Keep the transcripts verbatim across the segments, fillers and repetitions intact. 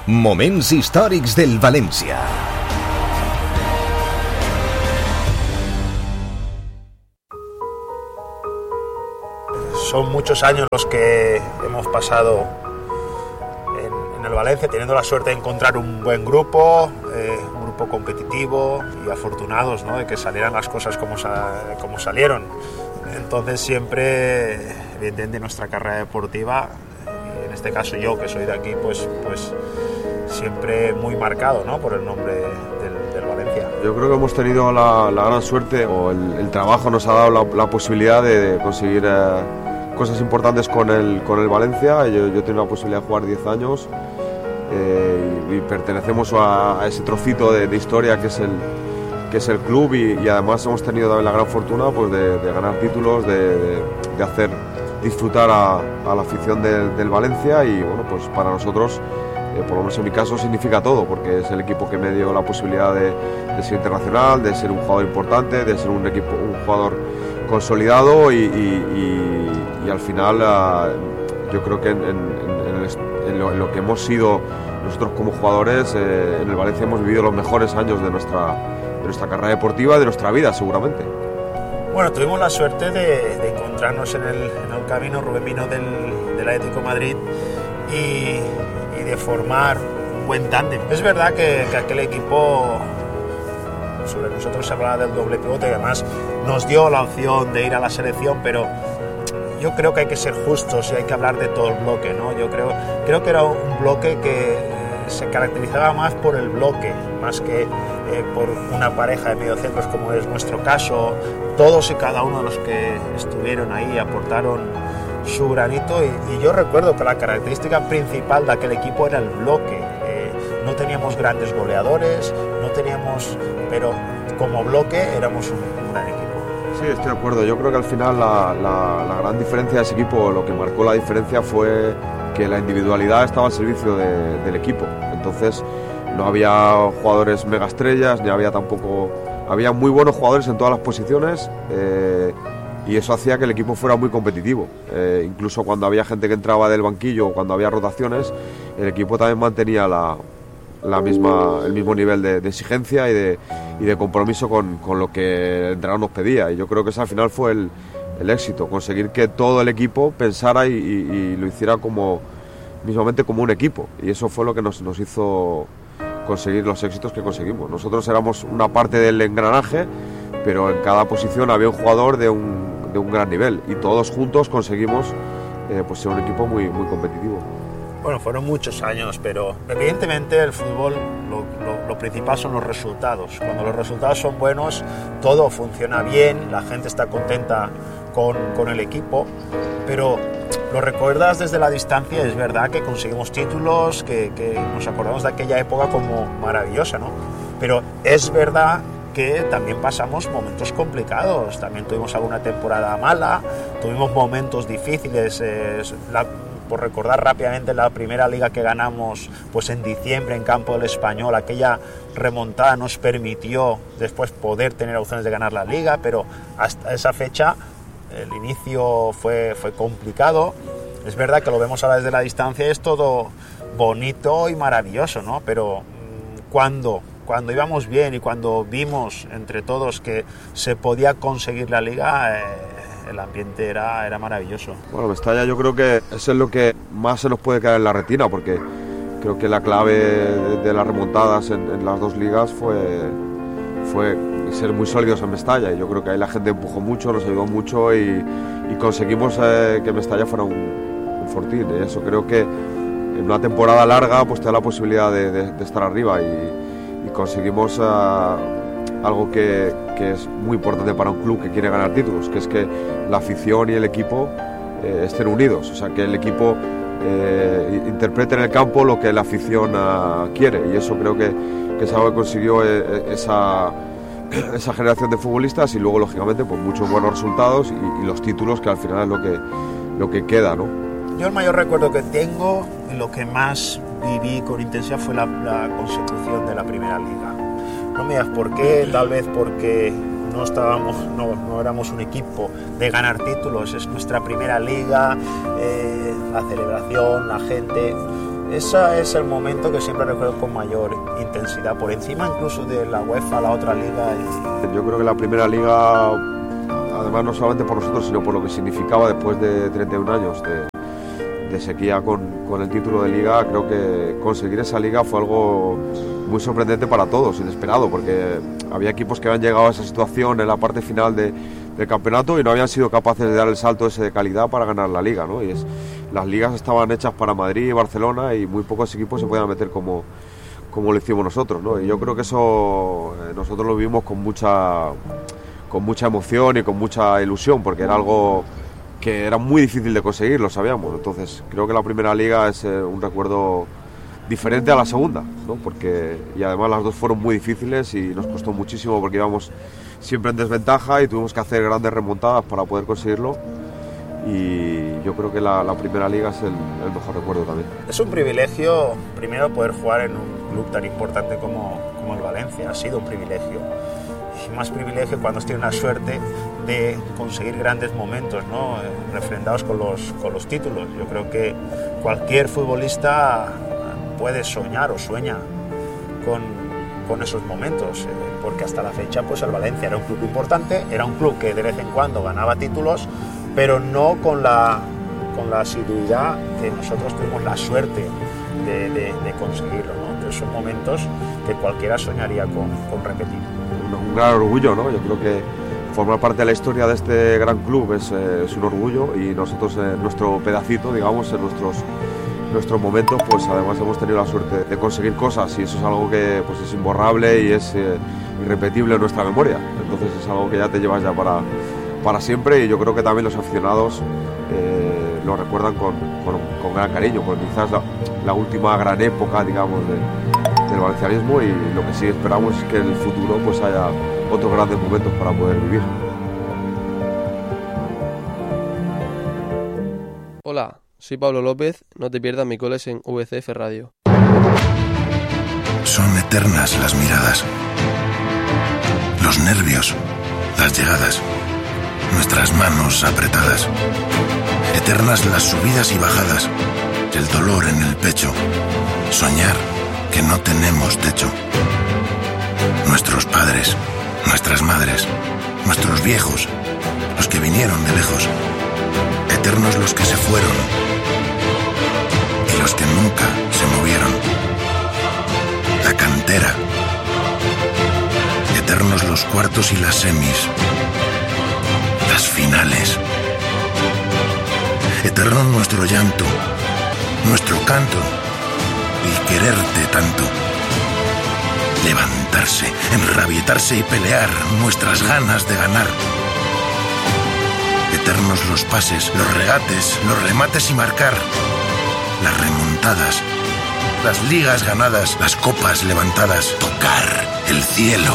Moments històrics del València. Son muchos años los que hemos pasado en, en el Valencia, teniendo la suerte de encontrar un buen grupo, eh, un grupo competitivo y afortunados, ¿no?, de que salieran las cosas como, sa- como salieron. Entonces siempre, evidentemente, nuestra carrera deportiva, y en este caso yo que soy de aquí, pues, pues siempre muy marcado, ¿no?, por el nombre del, del Valencia. Yo creo que hemos tenido la, la gran suerte, o el, el trabajo nos ha dado la, la posibilidad de, de conseguir eh, cosas importantes con el, con el Valencia. Yo, yo he tenido la posibilidad de jugar diez años eh, y, y pertenecemos a, a ese trocito de, de historia que es el, que es el club, y, y además hemos tenido también la gran fortuna, pues, de, de ganar títulos, de, de, de hacer disfrutar a, a la afición del, del Valencia, y bueno, pues para nosotros, eh, por lo menos en mi caso, significa todo, porque es el equipo que me dio la posibilidad de, de ser internacional, de ser un jugador importante, de ser un equipo, un jugador consolidado, y, y, y, y al final uh, yo creo que en, en, en, el, en, lo, en lo que hemos sido nosotros como jugadores, eh, en el Valencia hemos vivido los mejores años de nuestra, de nuestra carrera deportiva, de nuestra vida seguramente. Bueno, tuvimos la suerte de, de encontrarnos en el, en el camino. Rubén vino del, del Atlético de Madrid y, y de formar un buen tándem. Es verdad que, que aquel equipo, sobre nosotros se hablaba del doble pivote, y además nos dio la opción de ir a la selección, pero yo creo que hay que ser justos y hay que hablar de todo el bloque, ¿no? Yo creo, creo que era un bloque que se caracterizaba más por el bloque, más que eh, por una pareja de mediocentros, como es nuestro caso. Todos y cada uno de los que estuvieron ahí aportaron su granito, y, y yo recuerdo que la característica principal de aquel equipo era el bloque. Eh, no teníamos grandes goleadores, no teníamos, pero como bloque éramos un, un gran equipo. Sí, estoy de acuerdo. Yo creo que al final la, la, la gran diferencia de ese equipo, lo que marcó la diferencia fue que la individualidad estaba al servicio de, del equipo. Entonces no había jugadores mega estrellas, ni había tampoco... Había muy buenos jugadores en todas las posiciones, eh, y eso hacía que el equipo fuera muy competitivo. Eh, incluso cuando había gente que entraba del banquillo o cuando había rotaciones, el equipo también mantenía la, la misma, el mismo nivel de, de exigencia y de, y de compromiso con, con lo que el entrenador nos pedía. Y yo creo que ese al final fue el, el éxito, conseguir que todo el equipo pensara y, y, y lo hiciera como, mismamente como un equipo. Y eso fue lo que nos, nos hizo conseguir los éxitos que conseguimos. Nosotros éramos una parte del engranaje, pero en cada posición había un jugador de un, de un gran nivel, y todos juntos conseguimos eh, pues ser un equipo muy, muy competitivo. Bueno, fueron muchos años, pero evidentemente el fútbol, lo, lo, lo principal son los resultados. Cuando los resultados son buenos, todo funciona bien, la gente está contenta con, con el equipo, pero lo recuerdas desde la distancia. Es verdad que conseguimos títulos, que, que nos acordamos de aquella época como maravillosa, ¿no? Pero es verdad que también pasamos momentos complicados, también tuvimos alguna temporada mala, tuvimos momentos difíciles, eh, la, por recordar rápidamente la primera liga que ganamos pues en diciembre en campo del Español, aquella remontada nos permitió después poder tener opciones de ganar la liga, pero hasta esa fecha el inicio fue, fue complicado. Es verdad que lo vemos ahora desde la distancia y es todo bonito y maravilloso, ¿no? Pero cuando, cuando íbamos bien y cuando vimos entre todos que se podía conseguir la liga, eh, el ambiente era, era maravilloso. Bueno, Mestalla yo creo que eso es lo que más se nos puede caer en la retina, porque creo que la clave de, de las remontadas en, en las dos ligas fue, fue ser muy sólidos en Mestalla, y yo creo que ahí la gente empujó mucho, nos ayudó mucho, y, y conseguimos eh, que Mestalla fuera un, un fortín. Y eso creo que en una temporada larga pues te da la posibilidad de, de, de estar arriba, y, y conseguimos uh, algo que, que es muy importante para un club que quiere ganar títulos, que es que la afición y el equipo eh, estén unidos, o sea, que el equipo eh, interprete en el campo lo que la afición uh, quiere, y eso creo que, que es algo que consiguió eh, esa, esa generación de futbolistas, y luego lógicamente pues muchos buenos resultados y, y los títulos, que al final es lo que, lo que queda, ¿no? Yo el mayor recuerdo que tengo y lo que más viví con intensidad fue la, la consecución de la primera liga. No me digas por qué, tal vez porque no estábamos, no, no éramos un equipo de ganar títulos, es nuestra primera liga, eh, la celebración, la gente. ese es el momento que siempre recuerdo con mayor intensidad, por encima incluso de la UEFA, la otra liga. Yo creo que la primera liga, además no solamente por nosotros, sino por lo que significaba después de treinta y un años de, de sequía con, con el título de liga, creo que conseguir esa liga fue algo muy sorprendente para todos, inesperado, porque había equipos que habían llegado a esa situación en la parte final de, del campeonato y no habían sido capaces de dar el salto ese de calidad para ganar la liga, ¿no? Y es, las ligas estaban hechas para Madrid y Barcelona y muy pocos equipos se podían meter como, como lo hicimos nosotros, ¿no? Y yo creo que eso eh, nosotros lo vivimos con mucha, con mucha emoción y con mucha ilusión, porque era algo que era muy difícil de conseguir, lo sabíamos. Entonces creo que la primera liga es eh, un recuerdo diferente a la segunda, ¿no? Porque, y además las dos fueron muy difíciles y nos costó muchísimo porque íbamos siempre en desventaja y tuvimos que hacer grandes remontadas para poder conseguirlo. Y yo creo que la, la primera liga es el, el mejor recuerdo también. Es un privilegio, primero, poder jugar en un club tan importante como, como el Valencia. Ha sido un privilegio. Y más privilegio cuando has tenido la suerte de conseguir grandes momentos, ¿no? Eh, refrendados con los, con los títulos. Yo creo que cualquier futbolista puede soñar o sueña con, con esos momentos, eh, porque hasta la fecha pues el Valencia era un club importante, era un club que de vez en cuando ganaba títulos, pero no con la, con la asiduidad que nosotros tuvimos la suerte de, de, de conseguirlo, ¿no? Entonces son momentos que cualquiera soñaría con, con repetir. Un, un gran orgullo, ¿no? Yo creo que formar parte de la historia de este gran club es, eh, es un orgullo y nosotros en eh, nuestro pedacito, digamos, en nuestros, nuestros momentos, pues además hemos tenido la suerte de conseguir cosas y eso es algo que pues, es imborrable y es eh, irrepetible en nuestra memoria. Entonces es algo que ya te llevas ya para... para siempre y yo creo que también los aficionados eh, lo recuerdan con, con, con gran cariño, porque quizás la, la última gran época, digamos, de, del valencianismo y lo que sí esperamos es que en el futuro pues haya otros grandes momentos para poder vivir. Hola, soy Pablo López, no te pierdas mi goles en V C F Radio. Son eternas las miradas, los nervios, las llegadas, nuestras manos apretadas, eternas las subidas y bajadas, el dolor en el pecho, soñar que no tenemos techo. Nuestros padres, nuestras madres, nuestros viejos, los que vinieron de lejos, eternos los que se fueron y los que nunca se movieron. La cantera, eternos los cuartos y las semis, las finales. Eterno nuestro llanto, nuestro canto, el quererte tanto. Levantarse, enrabietarse y pelear, nuestras ganas de ganar. Eternos los pases, los regates, los remates y marcar. Las remontadas, las ligas ganadas, las copas levantadas. Tocar el cielo.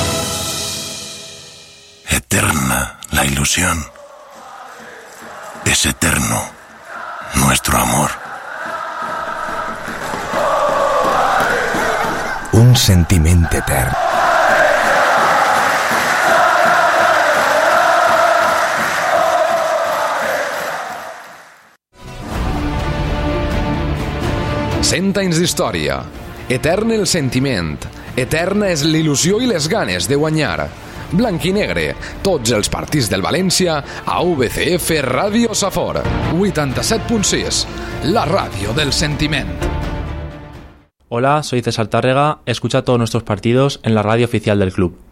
Eterna la ilusión. Es eterno nuestro amor. Un sentiment etern. Cent anys d'història. Etern el sentiment. Eterna és l'il·lusió i les ganes de guanyar. Blanc i negre, tots els partits del València a V C F Ràdio Safor. vuitanta-set punt sis, la ràdio del sentiment. Hola, soy César Tárrega, escucha todos nuestros partidos en la radio oficial del club.